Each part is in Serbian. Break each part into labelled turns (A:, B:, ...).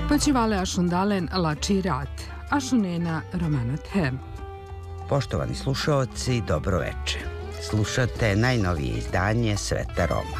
A: Počivale ašundalen lači rat, ašunena romanothem.
B: Poštovani slušaoci, dobro veče. Slušate najnovije izdanje Sveta Roma.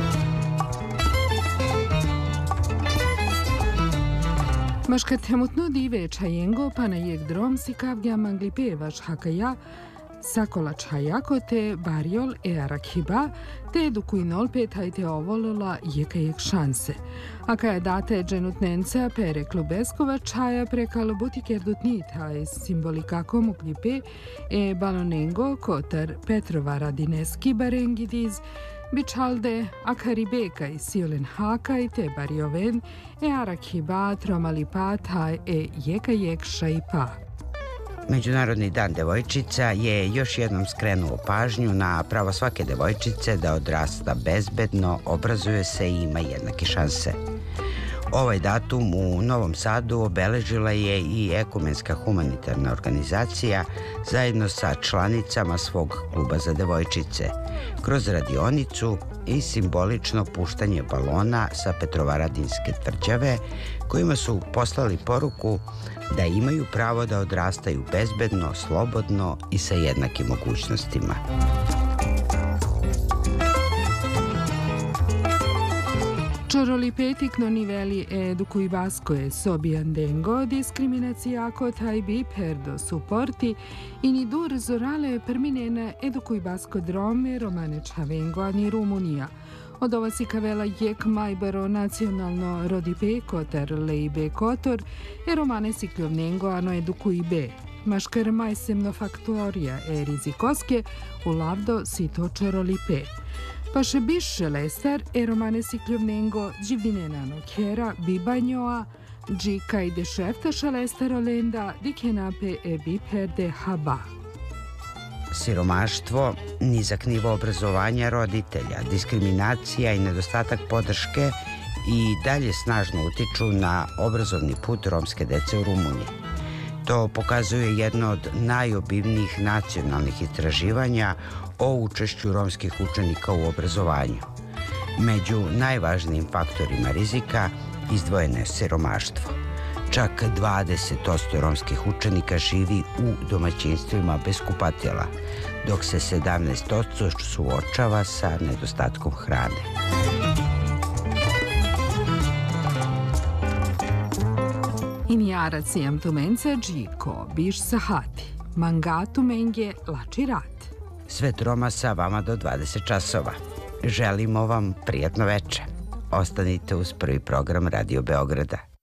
A: Maškat hemutno dive čajengo pa na jek drom si kavgja manglipevaš hakaja, sakolač hajakote, barjol e arakhiba, te edukuinol petajte ovolola jekajek šanse. Aka je date dženutnenca pere klubeskova čaja prekalo butikerdutnita e simbolikako muglipe e balonengo kotar Petrova radineski barengidiz, Bičalde, akaribeka i siolen hakaj te barjoven e arakhiba tromalipata e jekajek šajpa.
B: Međunarodni dan devojčica je još jednom skrenuo pažnju na pravo svake devojčice da odrasta bezbedno, obrazuje se i ima jednake šanse. Ovaj datum u Novom Sadu obeležila je i Ekumenska humanitarna organizacija zajedno sa članicama svog kluba za devojčice, kroz radionicu i simbolično puštanje balona sa Petrovaradinske tvrđave, kojima su poslali poruku da imaju pravo da odrastaju bezbedno, slobodno i sa jednakim mogućnostima.
A: Čorolipetik no niveli edukuj baskoje sobiandengo diskriminacijako taj bi perdo suporti i ni dur zorale perminena edukuj basko drome romane čavengo ani Rumunija. Od ova si kavela jek majbaro nacionalno rodipe kotar leibe kotor e romane si kljovnengo ano edukuj be. Maškar majsemno faktorija e rizikoske u lavdo si to čorolipe. Pa še biše lestar e romane si kljovnengo dživdinenano kjera bibanjoa, džika i dešeftaša lestaro lenda dikenape e biperde haba.
B: Siromaštvo, nizak nivo obrazovanja roditelja, diskriminacija i nedostatak podrške i dalje snažno utiču na obrazovni put romske dece u Rumuniji. To pokazuje jedno od najobimnijih nacionalnih istraživanja o učešću romskih učenika u obrazovanju. Među najvažnijim faktorima rizika izdvojeno je siromaštvo. Čak 20% romskih učenika živi u domaćinstvima bez kupatila, dok se 17% suočava sa nedostatkom hrane.
A: Injarac jam tumence džiko, biš sahati, mangatu menge lači rat.
B: Svet Roma sa vama do 20 časova. Želimo vam prijatno veče. Ostanite uz prvi program Radio Beograda.